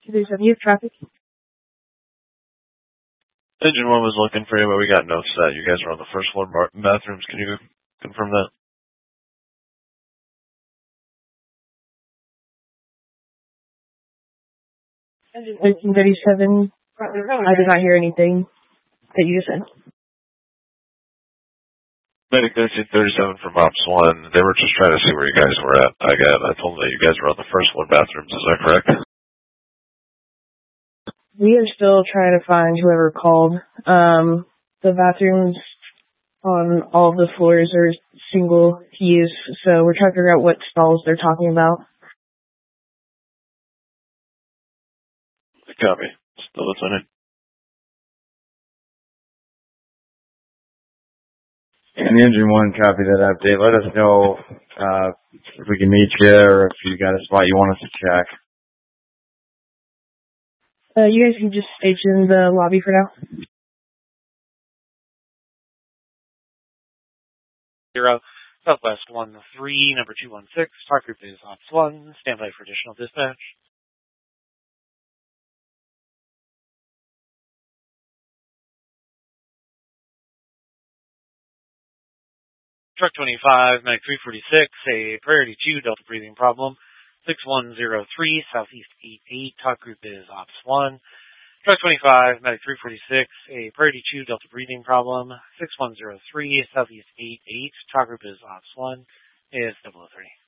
There's a mute traffic. Engine 1 was looking for you, but we got notes that you guys were on the first floor bathrooms. Can you confirm that? Engine 1337. I did not hear anything that you just said. Medic 1337 from Ops 1. They were just trying to see where you guys were at. I told them that you guys were on the first floor bathrooms. Is that correct? We are still trying to find whoever called. The bathrooms on all of the floors are single use, so we're trying to figure out what stalls they're talking about. Copy. Still listening. And Engine 1, copy that update. Let us know if we can meet you or if you got a spot you want us to check. You guys can just station the lobby for now. 0, Southwest 13, number 216. Talk group is Ops 1. Stand by for additional dispatch. Truck 25, Medic 346, a priority 2, Delta breathing problem. 6103, Southeast 88, talk group is Ops 1. Truck 25, Medic 346, a priority 2, Delta breathing problem. 6103, Southeast 88, talk group is Ops 1, is 003.